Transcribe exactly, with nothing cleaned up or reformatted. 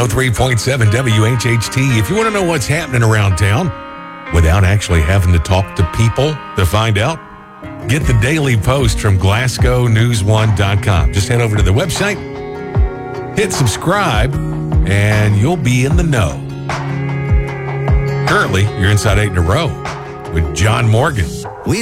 oh three point seven W H H T. If you want to know what's happening around town without actually having to talk to people to find out, get the Daily Post from Glasgow News One dot com. Just head over to the website, hit subscribe, and you'll be in the know. Currently, you're inside eight in a row with John Morgan.